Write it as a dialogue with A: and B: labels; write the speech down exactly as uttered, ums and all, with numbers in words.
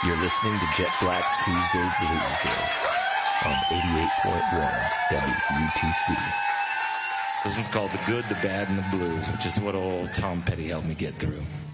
A: You're listening to Jet Black's Tuesday Blues Day on eighty-eight point one W U T C.
B: This one's called The Good, the Bad, and the Blues, which is what old Tom Petty helped me get through.